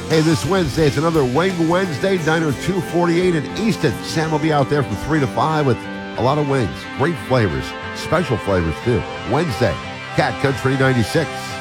Hey, this Wednesday, it's another Wing Wednesday, Diner 248 in Easton. Sam will be out there from 3 to 5 with a lot of wings. Great flavors, special flavors too. Wednesday, Cat Country 96.